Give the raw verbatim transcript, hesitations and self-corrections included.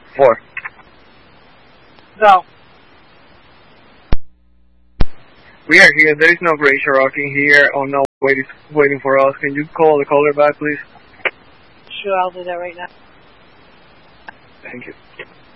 Four. Go. We are here. There is no operation rocking here. Oh no, wait, it's waiting for us. Can you call the caller back, please? Sure, I'll do that right now. Thank you.